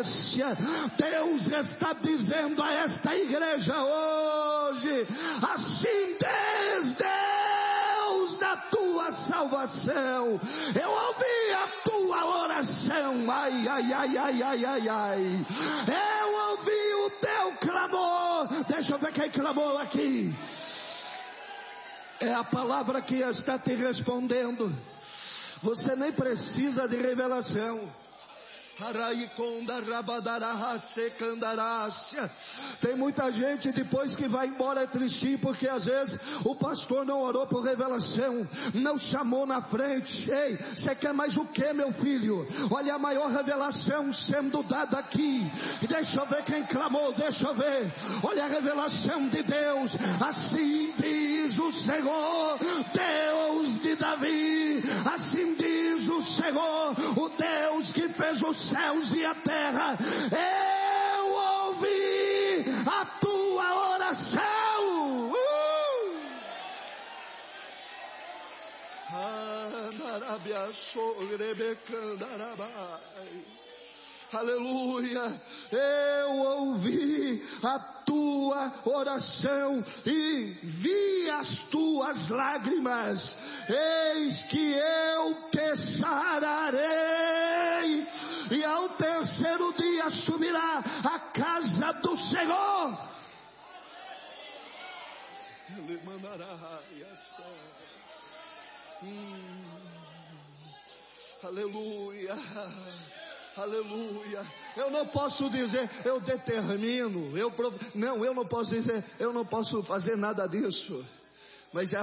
Grécia. Deus está dizendo a esta igreja hoje: assim diz Deus da tua salvação. Eu ouvi a tua oração, ai, ai, ai, ai, ai, ai, ai. Eu ouvi o teu clamor. Deixa eu ver quem clamou aqui. É a palavra que está te respondendo. Você nem precisa de revelação. Tem muita gente depois que vai embora é tristinho, porque às vezes o pastor não orou por revelação, não chamou na frente. Ei, você quer mais o que, meu filho? Olha a maior revelação sendo dada aqui. Deixa eu ver quem clamou, deixa eu ver. Olha a revelação de Deus. Assim diz o Senhor, Deus de Davi. Assim diz o Senhor, o Deus que fez os céus e a terra. Eu ouvi a tua oração. Aleluia. Eu ouvi a tua oração e vi as tuas lágrimas. Eis que eu te sararei, e ao terceiro dia subirá a casa do Senhor. Ele mandará aleluia. Aleluia. Eu não posso dizer, eu determino, eu não posso dizer, eu não posso fazer nada disso. Mas é a